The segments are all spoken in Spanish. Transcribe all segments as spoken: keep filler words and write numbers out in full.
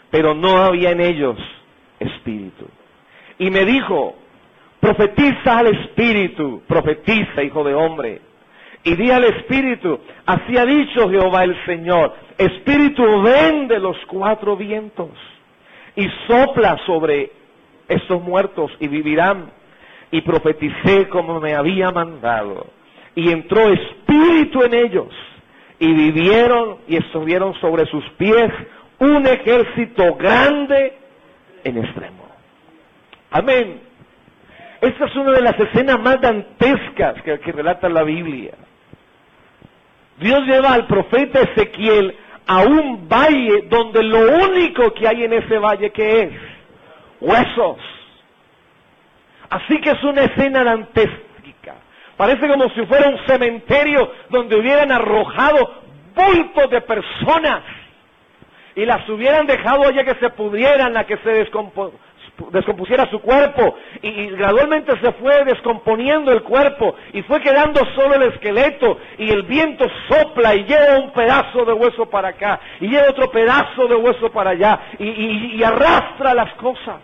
pero no había en ellos espíritu. Y me dijo, profetiza al espíritu, profetiza, hijo de hombre, y di al espíritu, así ha dicho Jehová el Señor, espíritu, ven de los cuatro vientos, y sopla sobre estos muertos, y vivirán. Y profeticé como me había mandado, y entró espíritu en ellos, y vivieron, y estuvieron sobre sus pies un ejército grande en extremo. Amén. Esta es una de las escenas más dantescas que, que relata la Biblia. Dios lleva al profeta Ezequiel a un valle donde lo único que hay en ese valle, ¿qué es? Huesos. Así que es una escena dantesca. Parece como si fuera un cementerio donde hubieran arrojado bultos de personas y las hubieran dejado allá que se pudrieran, a que se descompo descompusiera su cuerpo, y, y gradualmente se fue descomponiendo el cuerpo y fue quedando solo el esqueleto, y el viento sopla y lleva un pedazo de hueso para acá y lleva otro pedazo de hueso para allá y, y, y arrastra las cosas.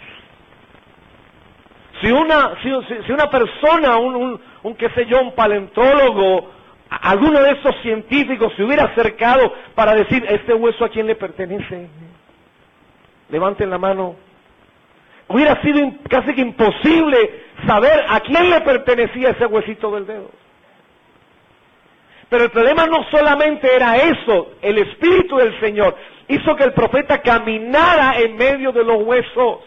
Si una, si, si una persona, un, un, un qué sé yo, un paleontólogo, alguno de esos científicos se hubiera acercado para decir, ¿este hueso a quién le pertenece? Levanten la mano. Hubiera sido casi que imposible saber a quién le pertenecía ese huesito del dedo. Pero el problema no solamente era eso, el Espíritu del Señor hizo que el profeta caminara en medio de los huesos.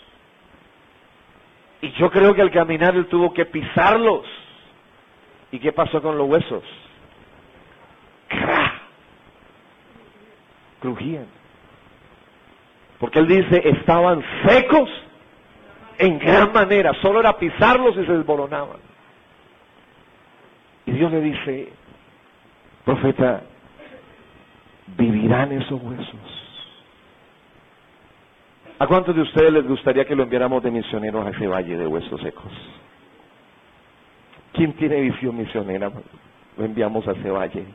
Y yo creo que al caminar él tuvo que pisarlos. ¿Y qué pasó con los huesos? ¡Cra! Crujían. Porque él dice, estaban secos en gran manera, solo era pisarlos y se desboronaban. Y Dios le dice, profeta, ¿vivirán esos huesos? ¿A cuántos de ustedes les gustaría que lo enviáramos de misioneros a ese valle de huesos secos? ¿Quién tiene visión misionera? Lo enviamos a ese valle.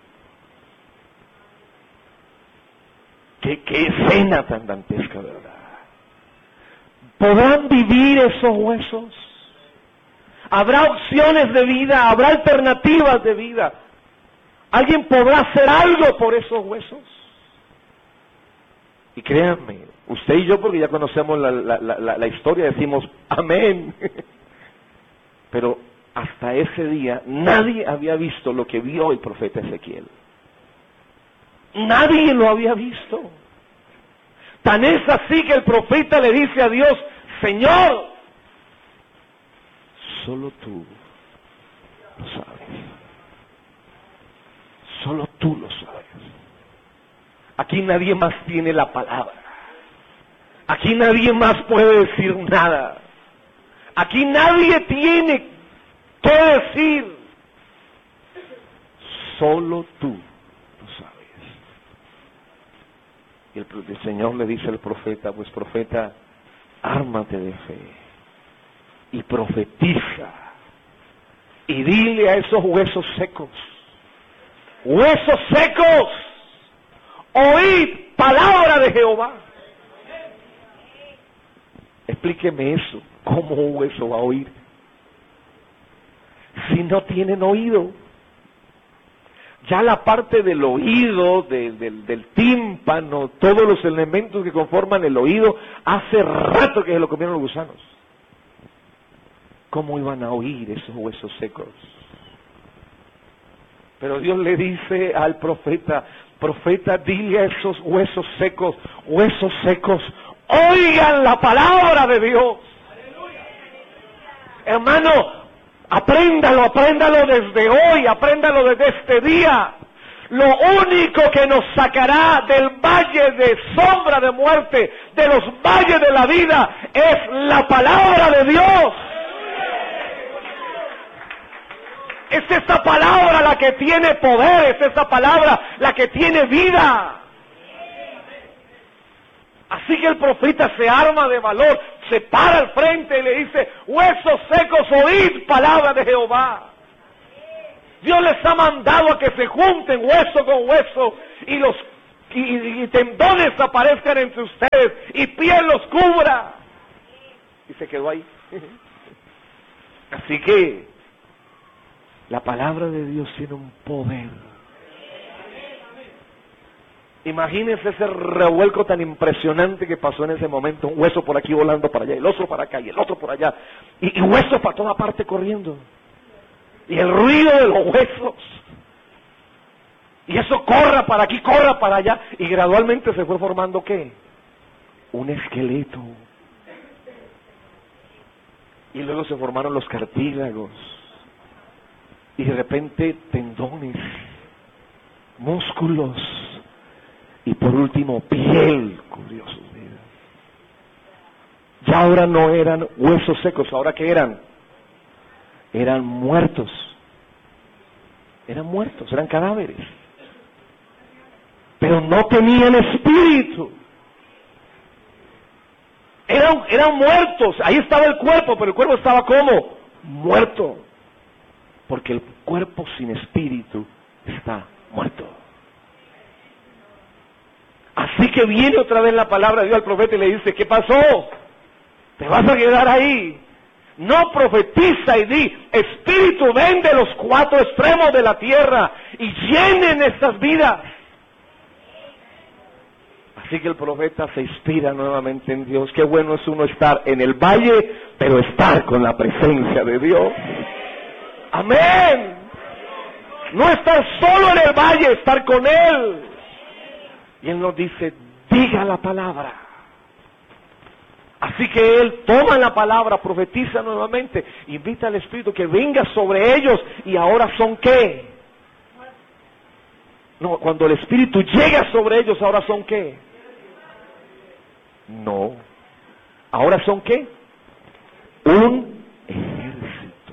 ¿Qué, qué escena tan dantesca, verdad? ¿Podrán vivir esos huesos? ¿Habrá opciones de vida? ¿Habrá alternativas de vida? ¿Alguien podrá hacer algo por esos huesos? Y créanme, usted y yo, porque ya conocemos la, la, la, la historia, decimos amén. Pero hasta ese día nadie había visto lo que vio el profeta Ezequiel. Nadie lo había visto. Tan es así que el profeta le dice a Dios, Señor, solo tú lo sabes. Solo tú lo sabes. Aquí nadie más tiene la palabra. Aquí nadie más puede decir nada. Aquí nadie tiene que decir. Solo tú lo sabes. Y el, el Señor le dice al profeta, pues profeta, ármate de fe y profetiza y dile a esos huesos secos, huesos secos, oíd palabra de Jehová. Explíqueme eso, ¿cómo un hueso va a oír si no tienen oído? Ya la parte del oído, de, del, del tímpano, todos los elementos que conforman el oído, hace rato que se lo comieron los gusanos. ¿Cómo iban a oír esos huesos secos? Pero Dios le dice al profeta, profeta, dile a esos huesos secos, huesos secos, oigan la palabra de Dios. Hermano, apréndalo, apréndalo desde hoy, apréndalo desde este día. Lo único que nos sacará del valle de sombra de muerte, de los valles de la vida, es la palabra de Dios. Es esta palabra la que tiene poder, es esta palabra la que tiene vida. Así que el profeta se arma de valor, se para al frente y le dice, huesos secos, oíd palabra de Jehová. Dios les ha mandado a que se junten hueso con hueso y los y, y, y tendones aparezcan entre ustedes y piel los cubra. Y se quedó ahí. Así que la palabra de Dios tiene un poder. Imagínense ese revuelco tan impresionante que pasó en ese momento. Un hueso por aquí volando para allá, el otro para acá y el otro por allá. Y, y huesos para toda parte corriendo. Y el ruido de los huesos. Y eso corra para aquí, corra para allá. Y gradualmente se fue formando ¿qué? Un esqueleto. Y luego se formaron los cartílagos. Y de repente tendones, músculos. Y por último, piel cubrió sus vidas. Ya ahora no eran huesos secos, ¿ahora qué eran? Eran muertos. Eran muertos, eran cadáveres. Pero no tenían espíritu. Eran, eran muertos, ahí estaba el cuerpo, pero el cuerpo estaba ¿cómo? Muerto. Porque el cuerpo sin espíritu está muerto. Así que viene otra vez la palabra de Dios al profeta y le dice, ¿qué pasó? ¿Te vas a quedar ahí? No, profetiza y di, espíritu, ven de los cuatro extremos de la tierra y llenen estas vidas. Así que el profeta se inspira nuevamente en Dios. Qué bueno es uno estar en el valle, pero estar con la presencia de Dios. Amén. No estar solo en el valle, estar con Él. Y Él nos dice, diga la palabra. Así que Él toma la palabra, profetiza nuevamente, invita al Espíritu que venga sobre ellos. Y ahora son ¿qué? No, cuando el Espíritu llega sobre ellos, ahora son ¿qué? No. Ahora son ¿qué? Un ejército.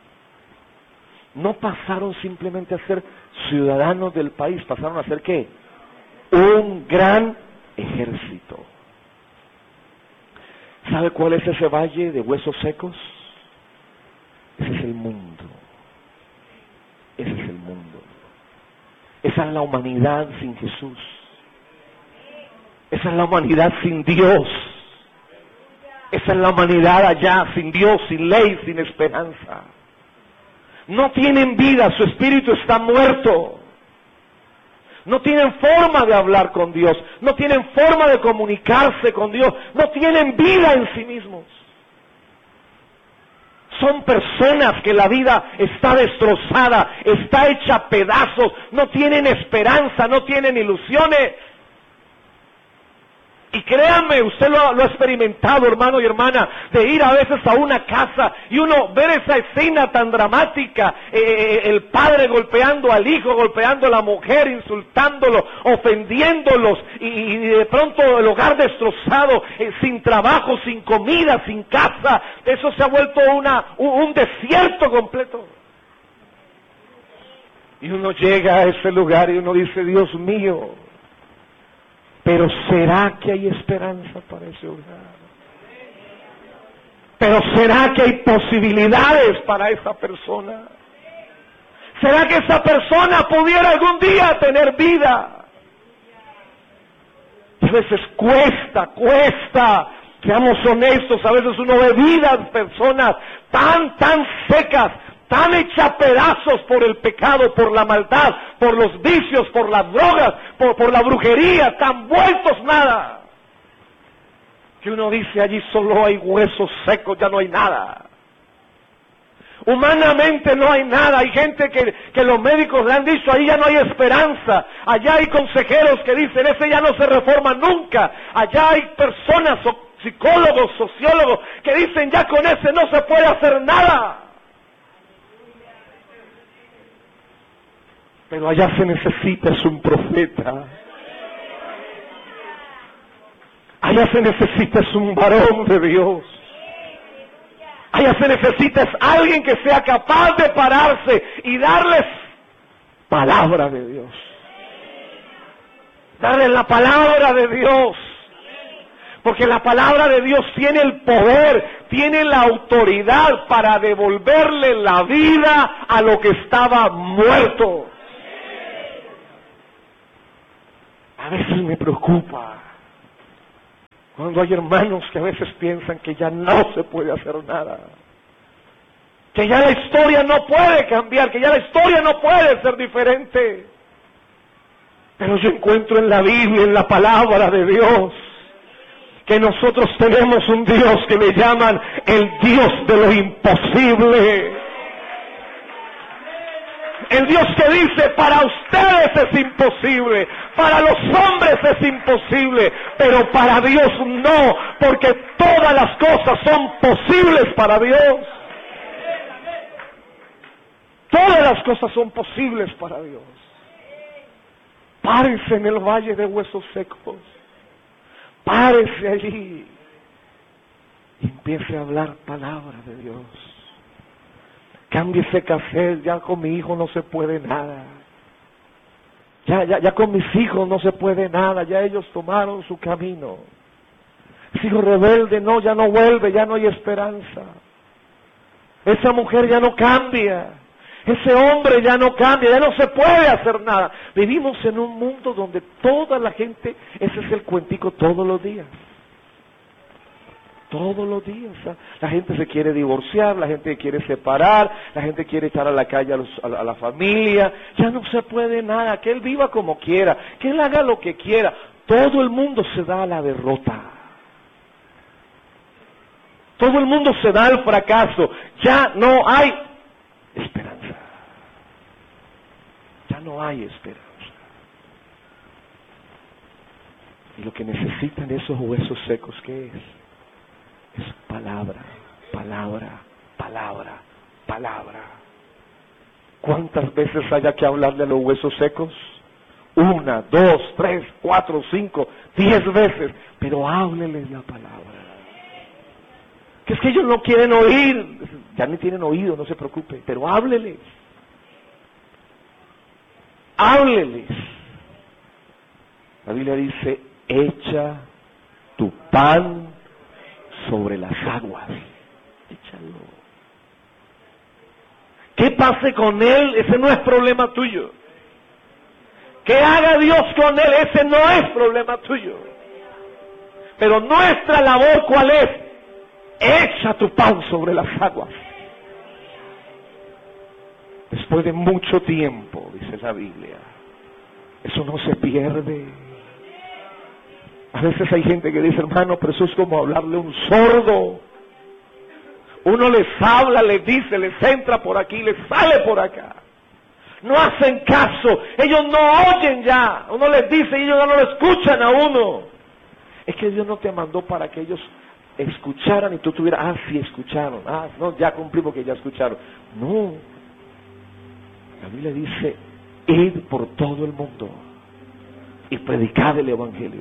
No pasaron simplemente a ser ciudadanos del país, pasaron a ser ¿qué? Un gran ejército. ¿Sabe cuál es ese valle de huesos secos? Ese es el mundo. Ese es el mundo. Esa es la humanidad sin Jesús. Esa es la humanidad sin Dios. Esa es la humanidad allá, sin Dios, sin ley, sin esperanza. No tienen vida, su espíritu está muerto. No tienen forma de hablar con Dios, no tienen forma de comunicarse con Dios, no tienen vida en sí mismos. Son personas que la vida está destrozada, está hecha a pedazos, no tienen esperanza, no tienen ilusiones. Y créanme, usted lo, lo ha experimentado, hermano y hermana, de ir a veces a una casa y uno ver esa escena tan dramática, eh, el padre golpeando al hijo, golpeando a la mujer, insultándolo, ofendiéndolos, y, y de pronto el hogar destrozado, eh, sin trabajo, sin comida, sin casa. Eso se ha vuelto una, un, un desierto completo. Y uno llega a ese lugar y uno dice, Dios mío, pero ¿será que hay esperanza para ese hogar? ¿Pero será que hay posibilidades para esa persona? ¿Será que esa persona pudiera algún día tener vida? A veces cuesta, cuesta, seamos honestos, a veces uno ve vidas, personas tan, tan secas, tan hechas pedazos por el pecado, por la maldad, por los vicios, por las drogas, por, por la brujería, tan vueltos nada, que uno dice, allí solo hay huesos secos, ya no hay nada. Humanamente no hay nada. Hay gente que, que los médicos le han dicho, ahí ya no hay esperanza. Allá hay consejeros que dicen, ese ya no se reforma nunca. Allá hay personas, psicólogos, sociólogos, que dicen, ya con ese no se puede hacer nada. Pero allá se necesita es un profeta. Allá se necesita es un varón de Dios. Allá se necesita es alguien que sea capaz de pararse y darles palabra de Dios. Darles la palabra de Dios. Porque la palabra de Dios tiene el poder, tiene la autoridad para devolverle la vida a lo que estaba muerto. A veces me preocupa cuando hay hermanos que a veces piensan que ya no se puede hacer nada, que ya la historia no puede cambiar, que ya la historia no puede ser diferente. Pero yo encuentro en la Biblia, en la palabra de Dios, que nosotros tenemos un Dios que le llaman el Dios de lo imposible. El Dios que dice, para ustedes es imposible, para los hombres es imposible, pero para Dios no, porque todas las cosas son posibles para Dios. Todas las cosas son posibles para Dios. Párese en el valle de huesos secos. Párese allí y empiece a hablar palabra de Dios. Cambie ese café, ya con mi hijo no se puede nada. Ya, ya, ya con mis hijos no se puede nada, ya ellos tomaron su camino. Ese hijo rebelde, no, ya no vuelve, ya no hay esperanza. Esa mujer ya no cambia. Ese hombre ya no cambia, ya no se puede hacer nada. Vivimos en un mundo donde toda la gente, ese es el cuentico todos los días. Todos los días. La gente se quiere divorciar, la gente quiere separar, la gente quiere echar a la calle a, los, a, la, a la familia. Ya no se puede nada, que él viva como quiera, que él haga lo que quiera. Todo el mundo se da a la derrota. Todo el mundo se da al fracaso. Ya no hay esperanza. Ya no hay esperanza. Y lo que necesitan esos huesos secos, ¿qué es? Es palabra, palabra, palabra, palabra. ¿Cuántas veces haya que hablarle a los huesos secos? Una, dos, tres, cuatro, cinco, diez veces. Pero hábleles la palabra. Que es que ellos no quieren oír. Ya ni tienen oído, no se preocupe. Pero hábleles. Hábleles. La Biblia dice, echa tu pan sobre las aguas. Échalo. ¿Qué pase con él? Ese no es problema tuyo. ¿Qué haga Dios con él? Ese no es problema tuyo. Pero nuestra labor, ¿cuál es? Echa tu pan sobre las aguas. Después de mucho tiempo, dice la Biblia, eso no se pierde. A veces hay gente que dice, hermano, pero eso es como hablarle a un sordo. Uno les habla, les dice, les entra por aquí, les sale por acá. No hacen caso, ellos no oyen ya. Uno les dice y ellos ya no lo escuchan a uno. Es que Dios no te mandó para que ellos escucharan y tú tuvieras, ah, sí, escucharon. Ah, no, ya cumplí porque ya escucharon. No. La Biblia dice, id por todo el mundo y predicad el Evangelio.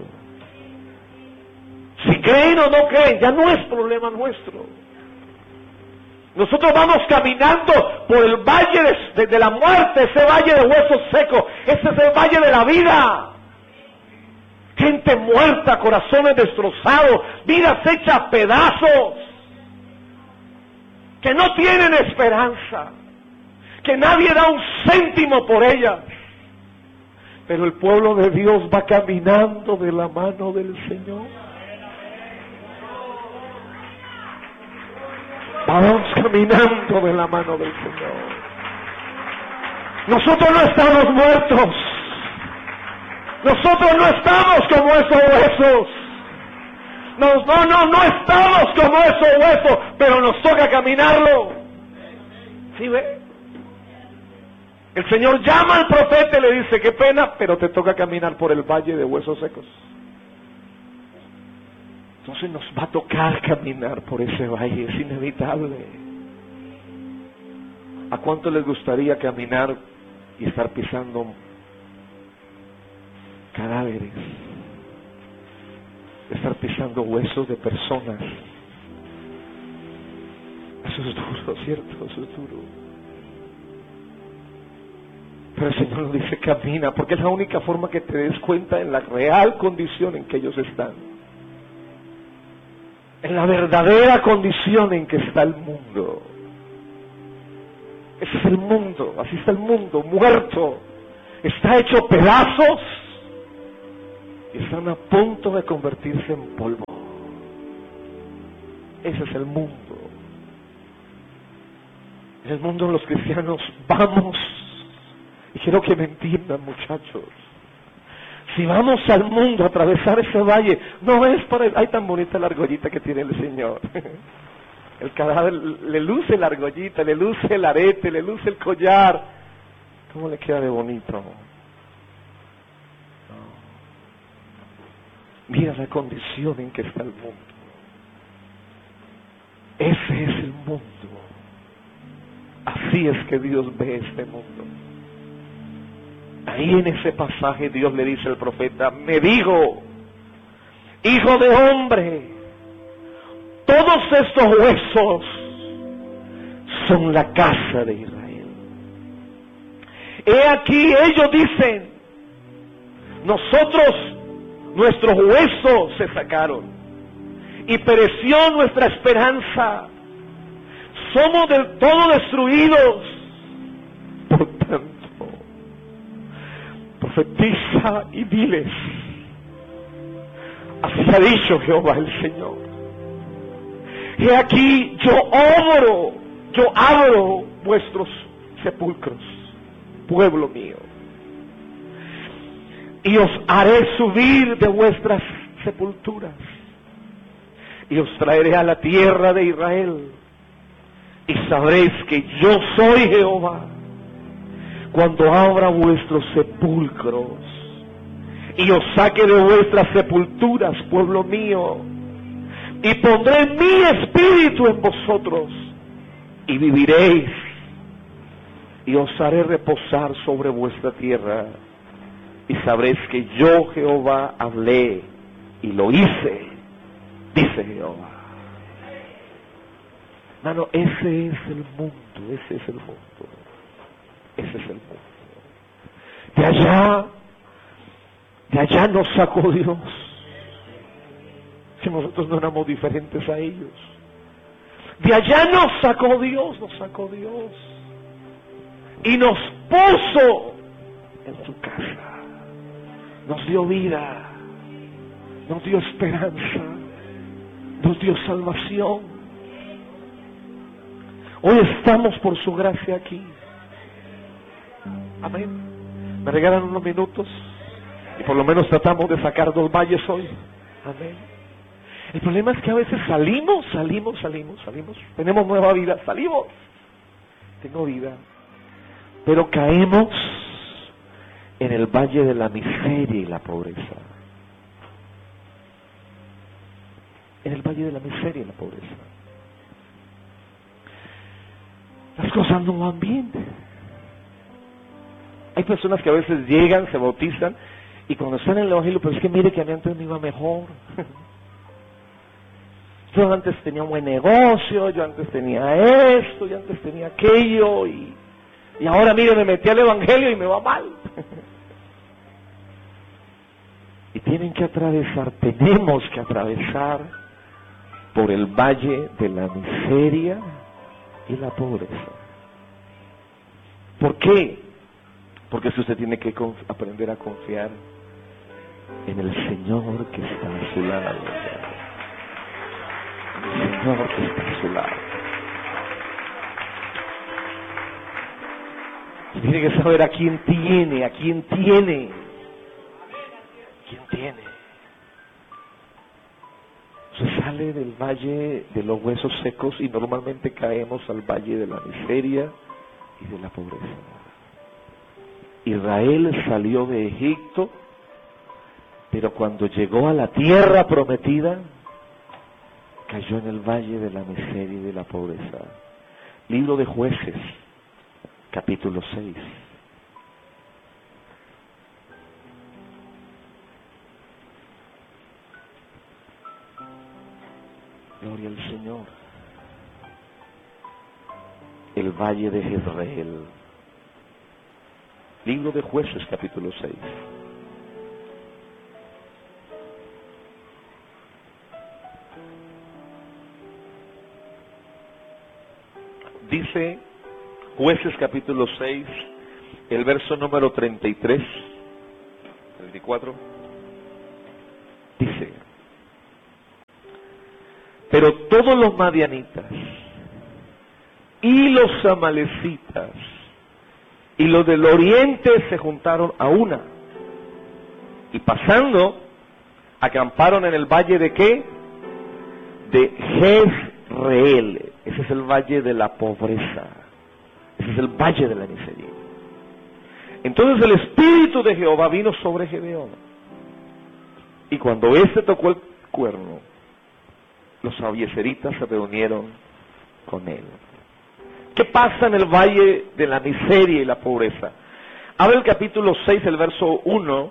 Si creen o no creen, ya no es problema nuestro. Nosotros vamos caminando por el valle de, de, de la muerte, ese valle de huesos secos, ese es el valle de la vida. Gente muerta, corazones destrozados, vidas hechas a pedazos, que no tienen esperanza, que nadie da un céntimo por ellas. Pero el pueblo de Dios va caminando de la mano del Señor. Vamos caminando de la mano del Señor. Nosotros no estamos muertos. Nosotros no estamos como esos huesos. No, no, no, no estamos como esos huesos, pero nos toca caminarlo. ¿Sí ve? El Señor llama al profeta y le dice, qué pena, pero te toca caminar por el valle de huesos secos. Entonces nos va a tocar caminar por ese valle, es inevitable. ¿A cuánto les gustaría caminar y estar pisando cadáveres? Estar pisando huesos de personas. Eso es duro, ¿cierto? Eso es duro. Pero el Señor nos dice, camina, porque es la única forma que te des cuenta en la real condición en que ellos están. En la verdadera condición en que está el mundo. Ese es el mundo, así está el mundo, muerto. Está hecho pedazos. y están a punto de convertirse en polvo. Ese es el mundo. En el mundo los cristianos vamos, y quiero que me entiendan, muchachos, si vamos al mundo a atravesar ese valle, no es por el, ay, tan bonita la argollita que tiene el Señor. El cadáver le luce la argollita, le luce el arete, le luce el collar. ¿Cómo le queda de bonito? No. Mira la condición en que está el mundo. Ese es el mundo. Así es que Dios ve este mundo. Ahí en ese pasaje Dios le dice al profeta, me dijo, hijo de hombre, todos estos huesos son la casa de Israel. He aquí, ellos dicen, nosotros, nuestros huesos se sacaron y pereció nuestra esperanza. Somos del todo destruidos. Por tanto, profetiza y diles, así ha dicho Jehová el Señor. He aquí yo obro, yo abro vuestros sepulcros, pueblo mío, y os haré subir de vuestras sepulturas, y os traeré a la tierra de Israel, y sabréis que yo soy Jehová, cuando abra vuestros sepulcros, y os saque de vuestras sepulturas, pueblo mío, y pondré mi espíritu en vosotros, y viviréis, y os haré reposar sobre vuestra tierra, y sabréis que yo Jehová hablé, y lo hice, dice Jehová. Hermano, ese es el mundo, ese es el mundo, ese es el mundo. De allá, de allá nos sacó Dios. Si nosotros no éramos diferentes a ellos. De allá nos sacó Dios, nos sacó Dios. Y nos puso en su casa. Nos dio vida, nos dio esperanza, nos dio salvación. Hoy estamos por su gracia aquí. Amén. ¿Me regalan unos minutos? Y por lo menos tratamos de sacar dos valles hoy. Amén. El problema es que a veces salimos, salimos, salimos, salimos. Tenemos nueva vida, salimos. Tengo vida. Pero caemos en el valle de la miseria y la pobreza. En el valle de la miseria y la pobreza. Las cosas no van bien. Hay personas que a veces llegan, se bautizan, y cuando están en el evangelio, pero es que mire que a mí antes me iba mejor. Yo antes tenía un buen negocio, yo antes tenía esto, yo antes tenía aquello, y, y ahora mire, me metí al evangelio y me va mal. Y tienen que atravesar, tenemos que atravesar por el valle de la miseria y la pobreza. ¿Por qué? Porque si usted tiene que aprender a confiar en el Señor que está a su lado. El Señor que está a su lado. Y tiene que saber a quién tiene, a quién tiene. ¿Quién tiene? Se sale del valle de los huesos secos y normalmente caemos al valle de la miseria y de la pobreza. Israel salió de Egipto, pero cuando llegó a la tierra prometida, cayó en el valle de la miseria y de la pobreza. Libro de Jueces, capítulo seis. Gloria al Señor. El valle de Jezreel. Libro de Jueces, capítulo seis. Dice Jueces, capítulo seis, el verso número treinta y tres, treinta y cuatro. Pero todos los madianitas y los amalecitas y los del oriente se juntaron a una, y pasando acamparon en el valle de ¿qué? De Jezreel. Ese es el valle de la pobreza, ese es el valle de la miseria. Entonces el espíritu de Jehová vino sobre Gedeón, y cuando éste tocó el cuerno, los abiezeritas se reunieron con él. ¿Qué pasa en el valle de la miseria y la pobreza? Abre el capítulo seis, el verso uno.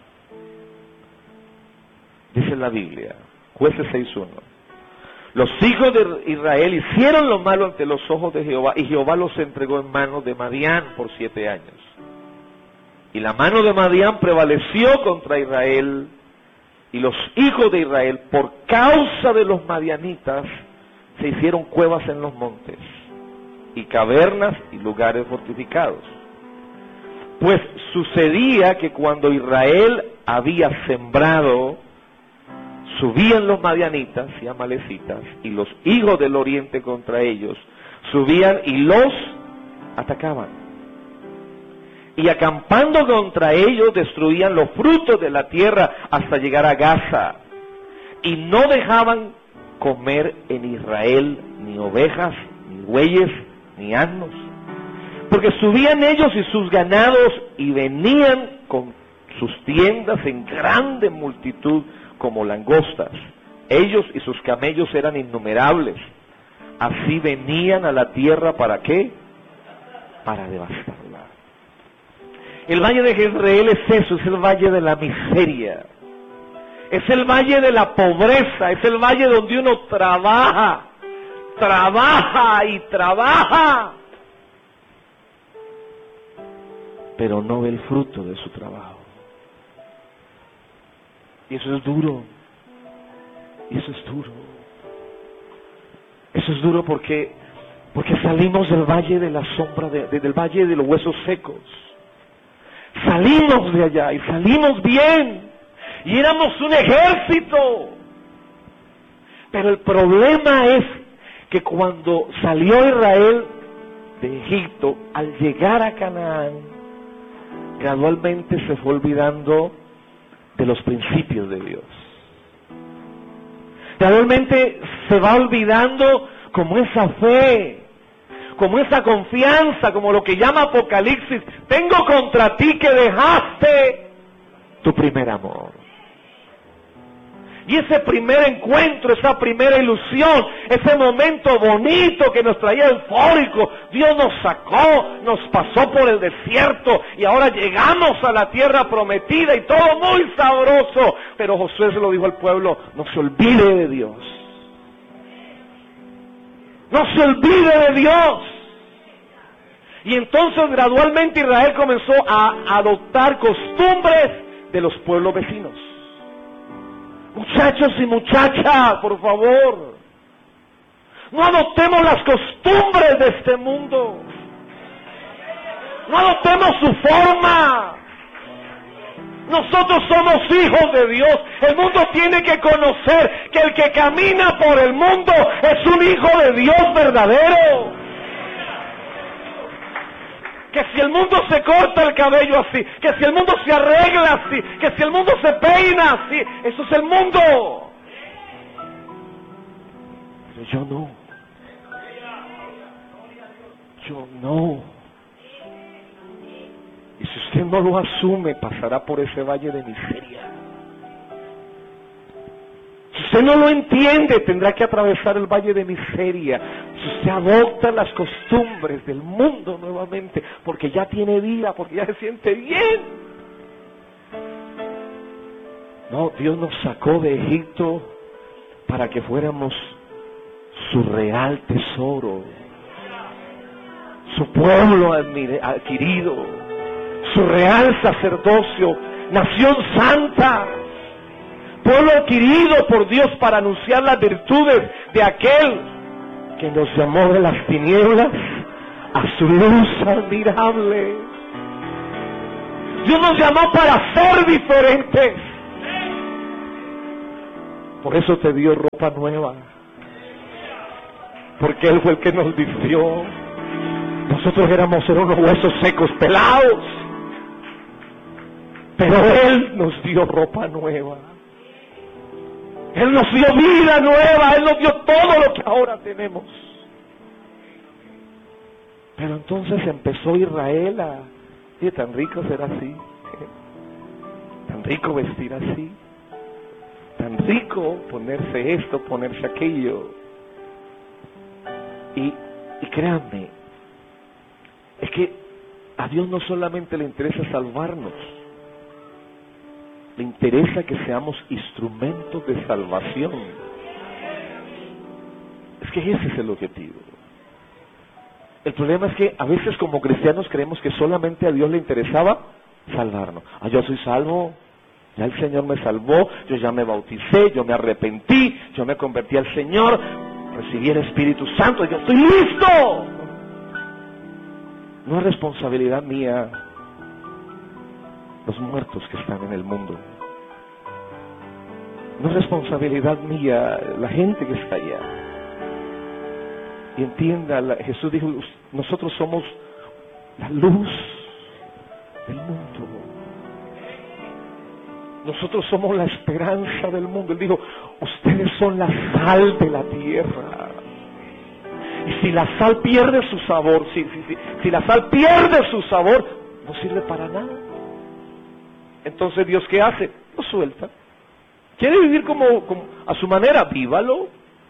Dice la Biblia, Jueces seis uno. Los hijos de Israel hicieron lo malo ante los ojos de Jehová, y Jehová los entregó en manos de Madián por siete años. Y la mano de Madián prevaleció contra Israel, y los hijos de Israel, por causa de los madianitas, se hicieron cuevas en los montes, y cavernas y lugares fortificados. Pues sucedía que cuando Israel había sembrado, subían los madianitas y amalecitas, y los hijos del oriente contra ellos subían y los atacaban. Y acampando contra ellos destruían los frutos de la tierra hasta llegar a Gaza, y no dejaban comer en Israel ni ovejas, ni bueyes, ni asnos, porque subían ellos y sus ganados y venían con sus tiendas en grande multitud como langostas. Ellos y sus camellos eran innumerables. Así venían a la tierra, ¿para qué? Para devastarla. El valle de Jezreel es eso, es el valle de la miseria, es el valle de la pobreza, es el valle donde uno trabaja, trabaja y trabaja, pero no ve el fruto de su trabajo. Y eso es duro, y eso es duro, eso es duro porque, porque salimos del valle de la sombra, de, de, del valle de los huesos secos. Salimos de allá y salimos bien, y éramos un ejército. Pero el problema es que cuando salió Israel de Egipto, al llegar a Canaán, gradualmente se fue olvidando de los principios de Dios. Gradualmente se va olvidando como esa fe, como esa confianza, como lo que llama Apocalipsis: tengo contra ti que dejaste tu primer amor. Y ese primer encuentro, esa primera ilusión, ese momento bonito que nos traía eufórico, Dios nos sacó, nos pasó por el desierto y ahora llegamos a la tierra prometida y todo muy sabroso. Pero Josué se lo dijo al pueblo: no se olvide de Dios. No se olvide de Dios. Y entonces gradualmente Israel comenzó a adoptar costumbres de los pueblos vecinos. Muchachos y muchachas, por favor, no adoptemos las costumbres de este mundo. No adoptemos su forma. Nosotros somos hijos de Dios. El mundo tiene que conocer que el que camina por el mundo es un hijo de Dios verdadero. Que si el mundo se corta el cabello así, que si el mundo se arregla así, que si el mundo se peina así, eso es el mundo. Pero yo no. Yo no. Y si usted no lo asume, pasará por ese valle de miseria. Si usted no lo entiende, tendrá que atravesar el valle de miseria. Si usted adopta las costumbres del mundo nuevamente, porque ya tiene vida, porque ya se siente bien. No, Dios nos sacó de Egipto para que fuéramos su real tesoro, su pueblo adquirido, su real sacerdocio, nación santa, pueblo adquirido por Dios para anunciar las virtudes de aquel que nos llamó de las tinieblas a su luz admirable. Dios nos llamó para ser diferentes. Por eso te dio ropa nueva. porque Él fue el que nos vistió. Nosotros éramos eran unos huesos secos, pelados, pero Él nos dio ropa nueva. Él nos dio vida nueva, Él nos dio todo lo que ahora tenemos. Pero entonces empezó Israel a... Oye, tan rico ser así, tan rico vestir así, tan rico ponerse esto, ponerse aquello. Y, y créanme, es que a Dios no solamente le interesa salvarnos, le interesa que seamos instrumentos de salvación. Es que ese es el objetivo. El problema es que a veces como cristianos creemos que solamente a Dios le interesaba salvarnos. Ah, yo soy salvo, ya el Señor me salvó, yo ya me bauticé, yo me arrepentí, yo me convertí al Señor, recibí el Espíritu Santo, yo estoy listo. No es responsabilidad mía los muertos que están en el mundo. No es responsabilidad mía la gente que está allá. Y entienda, la, Jesús dijo, nosotros somos la luz del mundo. Nosotros somos la esperanza del mundo. Él dijo, ustedes son la sal de la tierra. Y si la sal pierde su sabor, si, si, si, si la sal pierde su sabor, no sirve para nada. Entonces Dios, ¿qué hace? Lo suelta. ¿Quiere vivir como, como a su manera? Vívalo.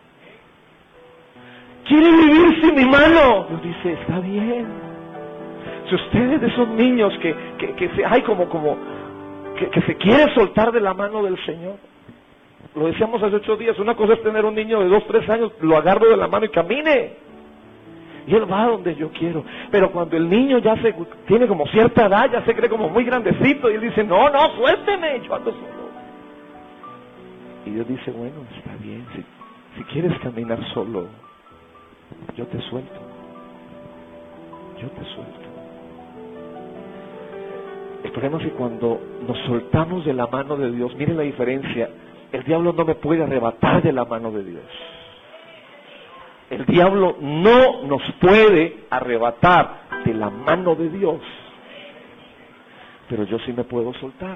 ¿Quiere vivir sin mi mano? Dios dice, está bien. Si ustedes de esos niños que, que, que se, ay, como, como, que, que se quiere soltar de la mano del Señor. Lo decíamos hace ocho días, una cosa es tener un niño de dos, tres años, lo agarro de la mano y camine. Y él va donde yo quiero. Pero cuando el niño ya se tiene como cierta edad, ya se cree como muy grandecito, y él dice, no, no, suélteme, yo ando solo. Y Dios dice, bueno, está bien, si, si quieres caminar solo, yo te suelto. Yo te suelto. El problema es que cuando nos soltamos de la mano de Dios, miren la diferencia, el diablo no me puede arrebatar de la mano de Dios. El diablo no nos puede arrebatar de la mano de Dios. Pero yo sí me puedo soltar.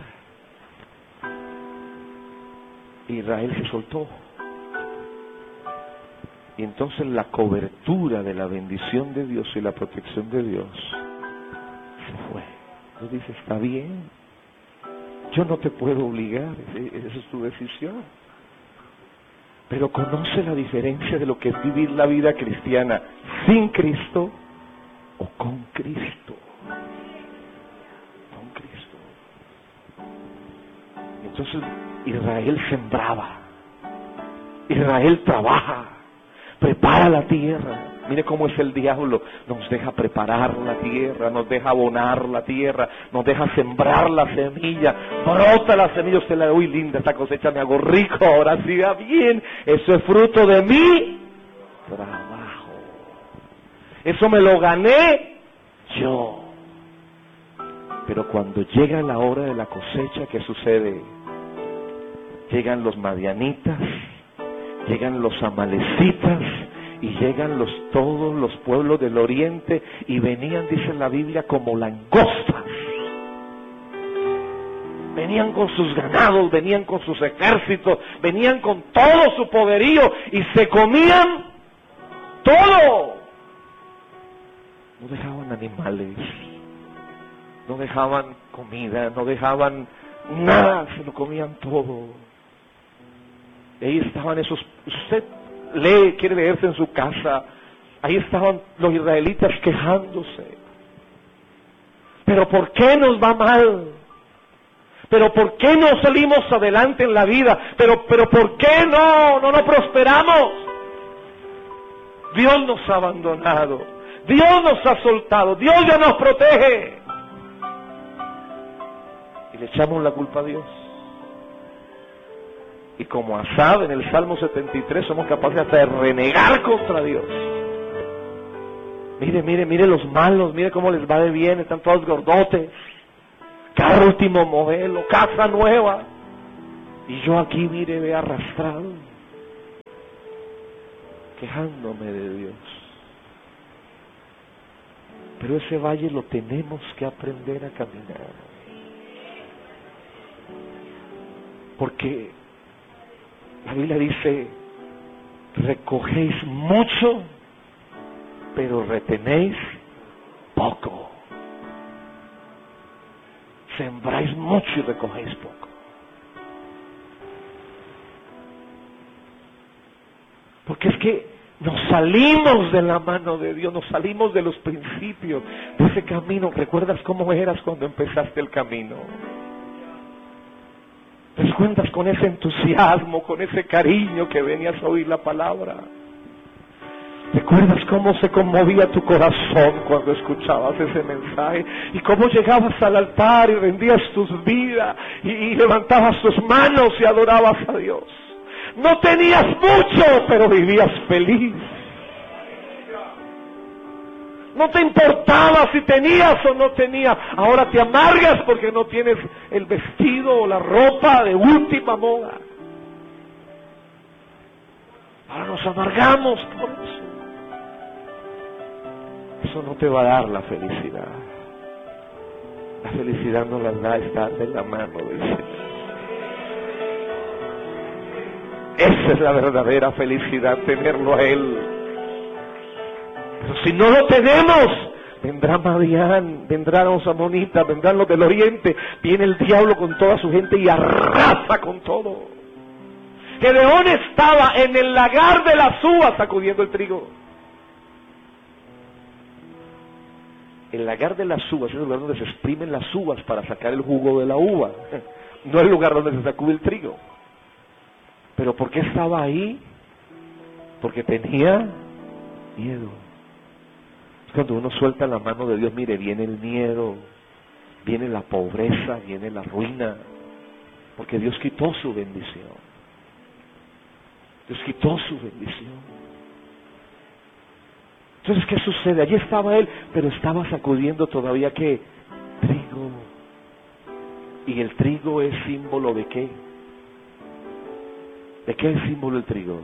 Israel se soltó. Y entonces la cobertura de la bendición de Dios y la protección de Dios se fue. Dios dice, está bien, yo no te puedo obligar, esa es tu decisión. Pero conoce la diferencia de lo que es vivir la vida cristiana sin Cristo o con Cristo. Con Cristo. Entonces Israel sembraba, Israel trabaja, prepara la tierra. Mire cómo es el diablo, nos deja preparar la tierra, nos deja abonar la tierra, nos deja sembrar la semilla, brota la semilla, usted la ve, uy linda esta cosecha, me hago rico, ahora siga bien, eso es fruto de mi trabajo, eso me lo gané yo. Pero cuando llega la hora de la cosecha, ¿qué sucede? Llegan los madianitas, llegan los amalecitas, y llegan los todos los pueblos del oriente, y venían, dice la Biblia, como langostas. Venían con sus ganados, venían con sus ejércitos, venían con todo su poderío, y se comían todo. No dejaban animales, no dejaban comida, no dejaban nada, se lo comían todo. Y ahí estaban esos, usted lee, quiere leerse en su casa, ahí estaban los israelitas quejándose. Pero ¿por qué nos va mal? ¿Pero por qué no salimos adelante en la vida? ¿Pero, pero por qué no, no, no prosperamos? Dios nos ha abandonado, Dios nos ha soltado, Dios ya nos protege. Y le echamos la culpa a Dios. Y como Asaf en el Salmo setenta y tres somos capaces hasta de renegar contra Dios. Mire, mire, mire los malos, mire cómo les va de bien, están todos gordotes, carro último modelo, casa nueva, y yo aquí, mire, ve arrastrado. quejándome de Dios. Pero ese valle lo tenemos que aprender a caminar. Porque la Biblia dice, recogéis mucho, pero retenéis poco. Sembráis mucho y recogéis poco. Porque es que nos salimos de la mano de Dios, nos salimos de los principios de ese camino. ¿Recuerdas cómo eras cuando empezaste el camino? ¿Te cuentas con ese entusiasmo, con ese cariño que venías a oír la palabra? ¿Recuerdas cómo se conmovía tu corazón cuando escuchabas ese mensaje? Y cómo llegabas al altar y rendías tus vidas y, y levantabas tus manos y adorabas a Dios. No tenías mucho, pero vivías feliz. No te importaba si tenías o no tenías. Ahora te amargas porque no tienes el vestido o la ropa de última moda. Ahora nos amargamos por eso. Eso no te va a dar la felicidad. La felicidad no la da estar de la mano del Señor. Esa es la verdadera felicidad, tenerlo a Él. Pero si no lo tenemos, vendrá Madián, vendrán los amonitas, vendrán los del oriente, viene el diablo con toda su gente y arrasa con todo. Gedeón estaba en el lagar de las uvas sacudiendo el trigo. El lagar de las uvas es el lugar donde se exprimen las uvas para sacar el jugo de la uva. No el lugar donde se sacude el trigo. ¿Pero por qué estaba ahí? Porque tenía miedo. Cuando uno suelta la mano de Dios, mire, viene el miedo, viene la pobreza, viene la ruina, porque Dios quitó su bendición. Dios quitó su bendición. Entonces, ¿qué sucede? Allí estaba él, pero estaba sacudiendo todavía, ¿qué? Trigo. ¿Y el trigo es símbolo de qué? ¿De qué es símbolo el trigo?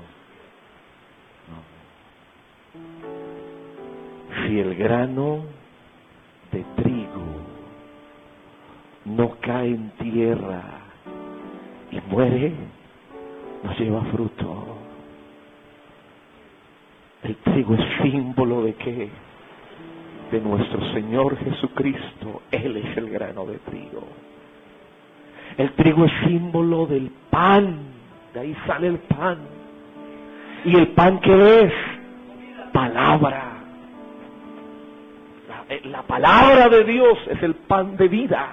No. Si el grano de trigo no cae en tierra y muere, no lleva fruto. El trigo es símbolo de qué? De nuestro Señor Jesucristo. Él es el grano de trigo. El trigo es símbolo del pan. De ahí sale el pan. ¿Y el pan qué es? Palabra. La, la palabra de Dios es el pan de vida.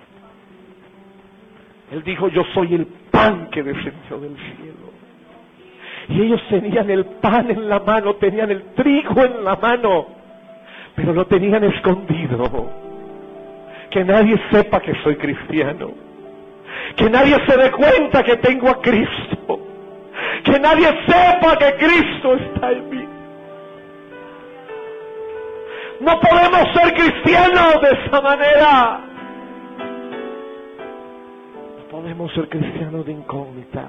Él dijo, yo soy el pan que descendió del cielo. Y ellos tenían el pan en la mano, tenían el trigo en la mano, pero lo tenían escondido. Que nadie sepa que soy cristiano. Que nadie se dé cuenta que tengo a Cristo. Que nadie sepa que Cristo está en mí. No podemos ser cristianos de esa manera. No podemos ser cristianos de incógnita.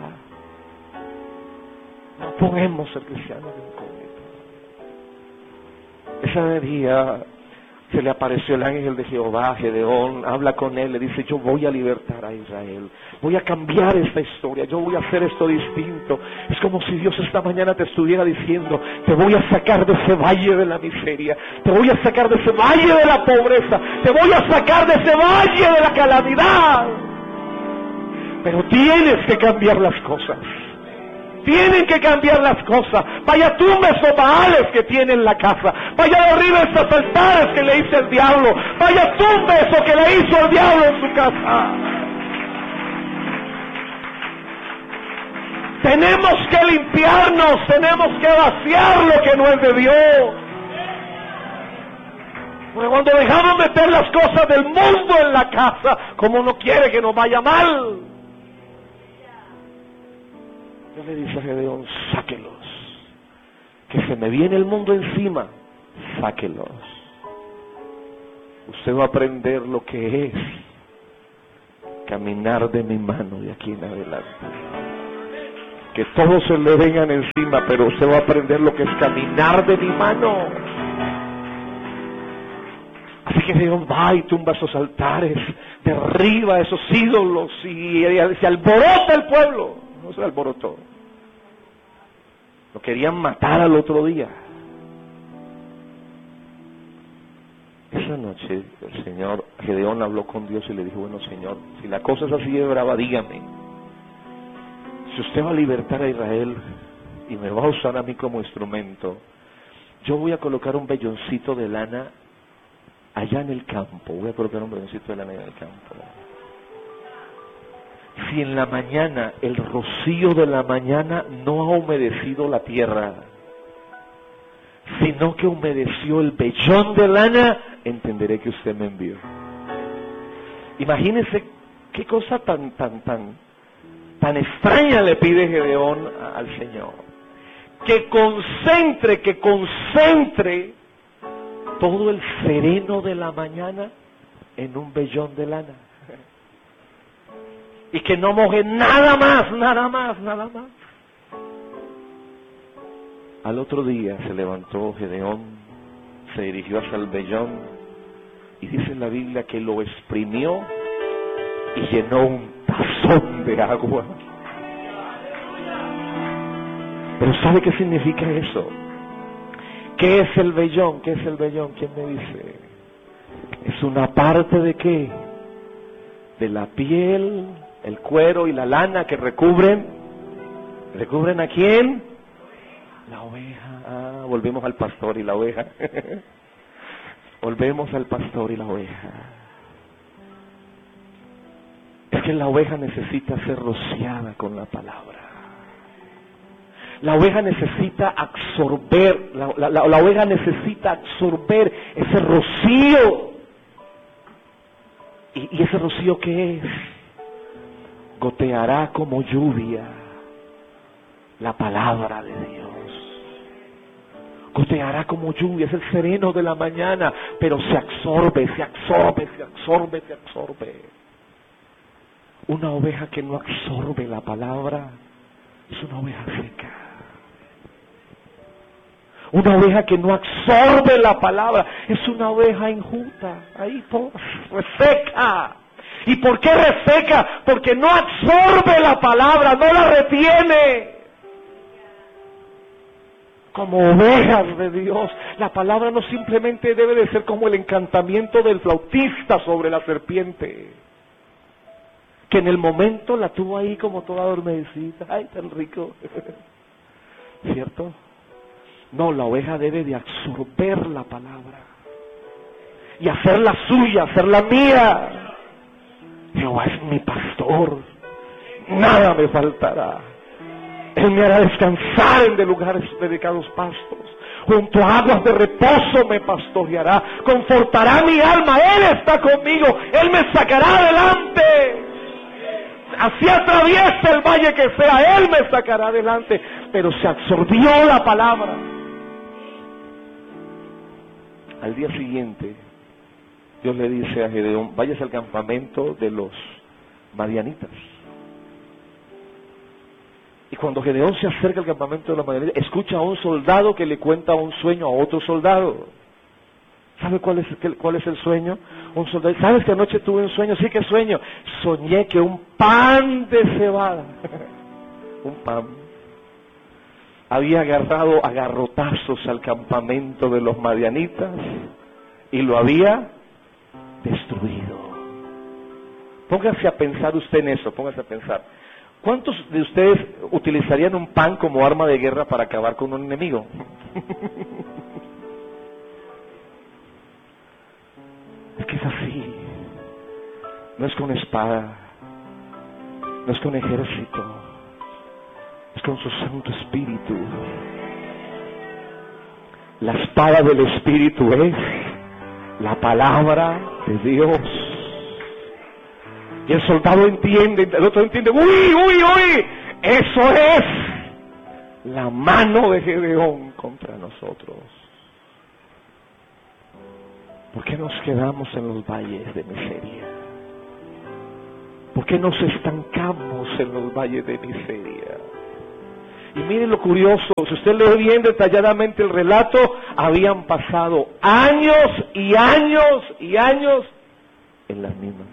No podemos ser cristianos de incógnita. Esa día se le apareció el ángel de Jehová, Gedeón, habla con él, le dice, yo voy a libertar a Israel, voy a cambiar esta historia, yo voy a hacer esto distinto. Es como si Dios esta mañana te estuviera diciendo, te voy a sacar de ese valle de la miseria, te voy a sacar de ese valle de la pobreza, te voy a sacar de ese valle de la calamidad. Pero tienes que cambiar las cosas. Tienen que cambiar las cosas. Vaya tumba esos baales que tiene en la casa. Vaya derriba esos altares que le hizo el diablo. Vaya tumba eso que le hizo el diablo en su casa. Tenemos que limpiarnos. Tenemos que vaciar lo que no es de Dios. Porque cuando dejamos meter las cosas del mundo en la casa, como no quiere que nos vaya mal, Dios le dice a Gedeón, sáquelos, que se me viene el mundo encima, sáquelos. Usted va a aprender lo que es caminar de mi mano de aquí en adelante. que todos se le vengan encima, pero usted va a aprender lo que es caminar de mi mano. Así que Dios va y tumba esos altares, derriba esos ídolos y se alborota el pueblo. No se alborotó. Lo querían matar al otro día. Esa noche el Señor, Gedeón habló con Dios y le dijo, bueno Señor, si la cosa es así de brava, dígame. Si usted va a libertar a Israel y me va a usar a mí como instrumento, yo voy a colocar un velloncito de lana allá en el campo. Voy a colocar un velloncito de lana allá en el campo. Si en la mañana, el rocío de la mañana no ha humedecido la tierra, sino que humedeció el vellón de lana, entenderé que usted me envió. Imagínese qué cosa tan, tan, tan, tan extraña le pide Gedeón al Señor. Que concentre, que concentre todo el sereno de la mañana en un vellón de lana. Y que no moje nada más, nada más, nada más. Al otro día se levantó Gedeón, se dirigió hacia el vellón y dice en la Biblia que lo exprimió y llenó un tazón de agua. Pero ¿sabe qué significa eso? ¿Qué es el vellón? ¿Qué es el vellón? ¿Quién me dice? Es una parte de qué? De la piel, el cuero y la lana que recubren. ¿Recubren a quién? La oveja. Ah, volvemos al pastor y la oveja. Volvemos al pastor y la oveja. Es que la oveja necesita ser rociada con la palabra. La oveja necesita absorber, la, la, la, la oveja necesita absorber ese rocío. ¿Y, y ese rocío qué es? Goteará como lluvia la palabra de Dios. Goteará como lluvia, es el sereno de la mañana, pero se absorbe, se absorbe, se absorbe, se absorbe. Una oveja que no absorbe la palabra es una oveja seca. Una oveja que no absorbe la palabra es una oveja enjuta, ahí toda reseca. ¿Y por qué reseca? Porque no absorbe la palabra, no la retiene. Como ovejas de Dios, la palabra no simplemente debe de ser como el encantamiento del flautista sobre la serpiente, que en el momento la tuvo ahí como toda adormecida. Ay, tan rico. ¿Cierto? No, la oveja debe de absorber la palabra y hacerla suya, hacerla mía. Jehová es mi pastor, nada me faltará. Él me hará descansar en de lugares dedicados pastos. Junto a aguas de reposo me pastoreará. Confortará mi alma. Él está conmigo. Él me sacará adelante. Así atraviesa el valle que sea, Él me sacará adelante. Pero se absorbió la palabra. Al día siguiente, Dios le dice a Gedeón, váyase al campamento de los madianitas. Y cuando Gedeón se acerca al campamento de los madianitas, escucha a un soldado que le cuenta un sueño a otro soldado. ¿Sabe cuál es, cuál es el sueño? Un soldado, ¿sabes que anoche tuve un sueño? Sí, ¿qué sueño? Soñé que un pan de cebada, un pan, había agarrado a garrotazos al campamento de los madianitas y lo había destruido. Póngase a pensar usted en eso, póngase a pensar. ¿Cuántos de ustedes utilizarían un pan como arma de guerra para acabar con un enemigo? Es que es así. No es con espada, no es con ejército, es con su Santo Espíritu. La espada del Espíritu es la palabra de Dios. Y el soldado entiende, el otro entiende, uy, uy, uy, eso es la mano de Gedeón contra nosotros. ¿Por qué nos quedamos en los valles de miseria? ¿Por qué nos estancamos en los valles de miseria? Y miren lo curioso, si usted lee bien detalladamente el relato, habían pasado años y años y años en las mismas.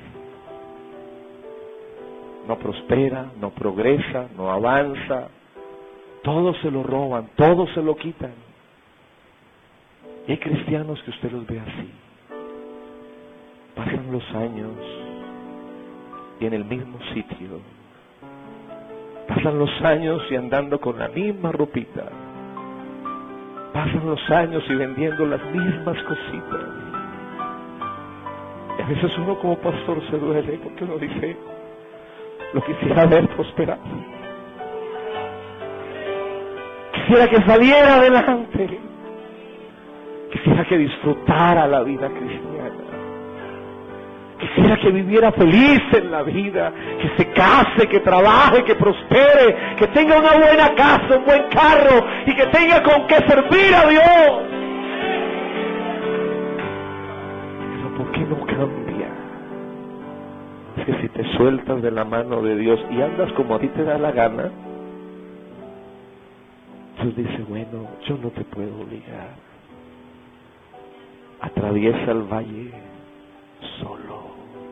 No prospera, no progresa, no avanza, todo se lo roban, todo se lo quitan. Y hay cristianos que usted los ve así. Pasan los años y en el mismo sitio. Pasan los años y andando con la misma ropita. Pasan los años y vendiendo las mismas cositas. Y a veces uno como pastor se duele porque uno dice, lo quisiera ver prosperar. Quisiera que saliera adelante. Quisiera que disfrutara la vida cristiana. Quisiera que viviera feliz en la vida, que se case, que trabaje, que prospere, que tenga una buena casa, un buen carro y que tenga con qué servir a Dios. Pero ¿por qué no cambia? Es que si te sueltas de la mano de Dios y andas como a ti te da la gana, Dios dice, bueno, yo no te puedo obligar. Atraviesa el valle solo.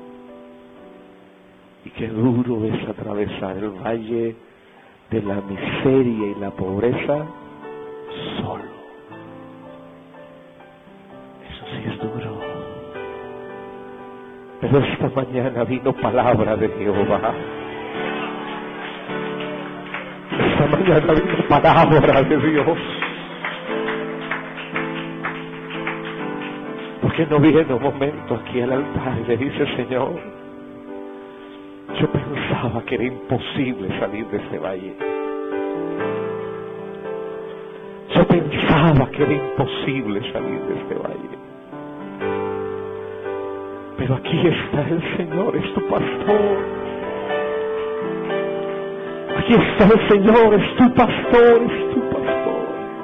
Y qué duro es atravesar el valle de la miseria y la pobreza solo. Eso sí es duro. Pero esta mañana vino palabra de Jehová. Esta mañana vino palabra de Dios. Porque no viene un momento aquí al altar y le dice, Señor, yo pensaba que era imposible salir de ese valle. Yo pensaba que era imposible salir de este valle. Pero aquí está el Señor, es tu pastor. Aquí está el Señor, es tu pastor, es tu pastor.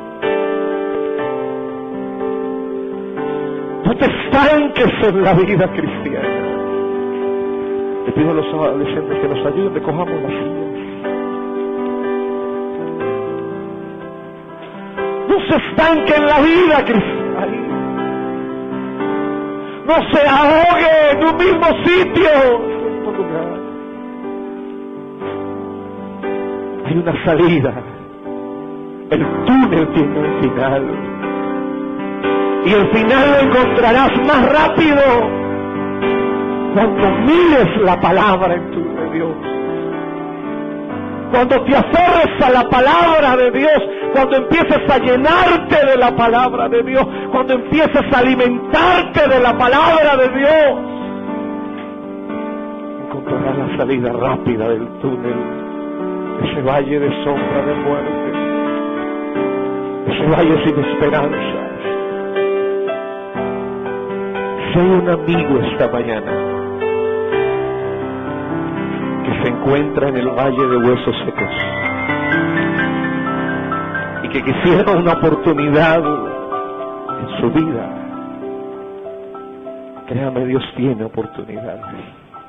No te estanques en la vida cristiana. Le pido a los adolescentes que nos ayuden, recojamos las sillas. No se estanque en la vida cristiana. No se ahogue en un mismo sitio. Hay una salida. El túnel tiene un final. Y el final lo encontrarás más rápido cuando mires la palabra en tu de Dios. Cuando te aferres a la palabra de Dios, cuando empieces a llenarte de la palabra de Dios, cuando empieces a alimentarte de la palabra de Dios, encontrarás la salida rápida del túnel, de ese valle de sombra de muerte, de ese valle sin esperanza. Si hay un amigo esta mañana que se encuentra en el valle de huesos secos y que quisiera una oportunidad en su vida, créame, Dios tiene oportunidades.